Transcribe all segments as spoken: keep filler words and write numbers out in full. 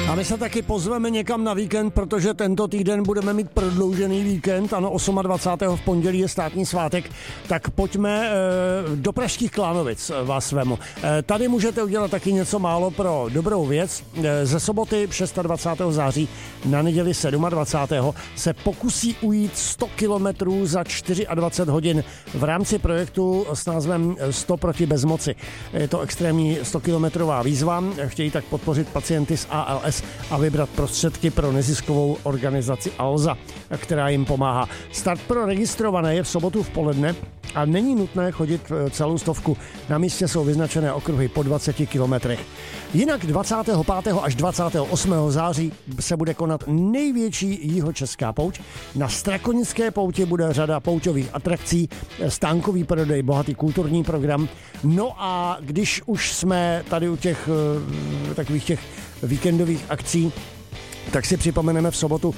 A my se taky pozveme někam na víkend, protože tento týden budeme mít prodloužený víkend, ano, dvacátého osmého v pondělí je státní svátek, tak pojďme e, do Pražských Klánovic vás vemu. E, tady můžete udělat taky něco málo pro dobrou věc. E, ze soboty dvacátého šestého září na neděli dvacátého sedmého se pokusí ujít sto kilometrů za dvacet čtyři hodin v rámci projektu s názvem sto proti bezmoci. Je to extrémní stokilometrová výzva, chtějí tak podpořit pacienty s A L S a vybrat prostředky pro neziskovou organizaci Alza, která jim pomáhá. Start pro registrované je v sobotu v poledne a není nutné chodit celou stovku. Na místě jsou vyznačené okruhy po dvaceti kilometrech. Jinak dvacátého pátého až dvacátého osmého září se bude konat největší jihočeská pouť. Na Strakonické pouti bude řada pouťových atrakcí, stánkový prodej, bohatý kulturní program. No a když už jsme tady u těch takových těch víkendových akcí, tak si připomeneme v sobotu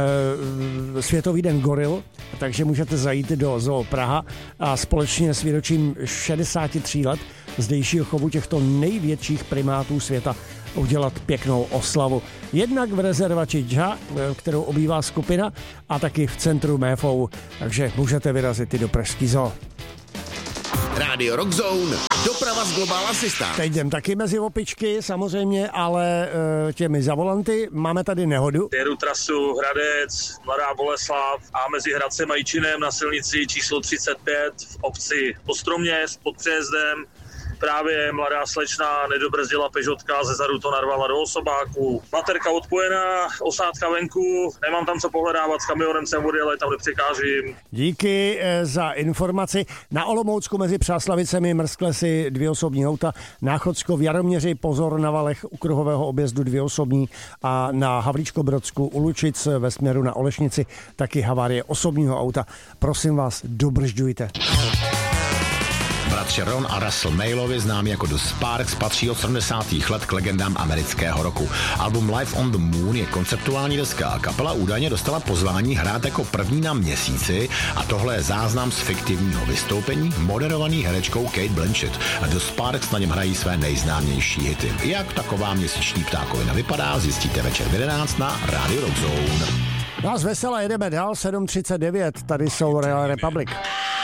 e, Světový den goril, takže můžete zajít do Zoo Praha a společně s výročím šedesát tři let zdejšího chovu těchto největších primátů světa udělat pěknou oslavu. Jednak v rezervači Džha, kterou obývá skupina, a taky v centru Méfou, takže můžete vyrazit i do Pražský zoo. Rádio Rock Zone, doprava z Global Assistant. Teď jdem taky mezi opičky, samozřejmě, ale e, těmi za volanty. Máme tady nehodu. Jedu trasu Hradec, Mladá Boleslav a mezi Hradcem a Jičínem na silnici číslo třicet pět v obci Ostromě pod přejezdem. Právě mladá slečna nedobrzdila Peugeotka, ze zadu to narvala do osobáku. Baterka odpojená, osádka venku, nemám tam co pohledávat, s kamionem jsem odjel, tam nepřekážím. Díky e, za informaci. Na Olomoucku mezi Přáslavicemi mrskle si dvě osobní auta, na Chodsko v Jaroměři pozor na valech u kruhového objezdu dvě osobní a na Havlíčkobrodsku u Lučic ve směru na Olešnici taky havárie osobního auta. Prosím vás, dobržďujte. Bratři Ron a Russell Mailovi, známí jako The Sparks, patří od sedmdesátých let k legendám amerického roku. Album Live on the Moon je konceptuální deska a kapela údajně dostala pozvání hrát jako první na Měsíci a tohle je záznam z fiktivního vystoupení moderovaný herečkou Kate Blanchett. A The Sparks na něm hrají své nejznámější hity. Jak taková měsíční ptákovina vypadá, zjistíte večer v jedenáct na Radio Rock Zone. Nás vesela jedeme dál, sedm třicet devět, tady jsou Real Republic.